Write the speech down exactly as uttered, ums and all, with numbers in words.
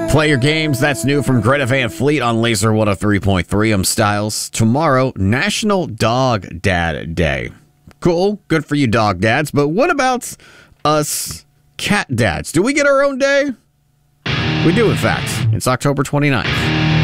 Play your games. That's new from Greta Van Fleet on Laser one oh three point three. I'm Styles. Tomorrow, National Dog Dad Day. Cool. Good for you, dog dads. But what about us cat dads? Do we get our own day? We do, in fact. It's October twenty-ninth.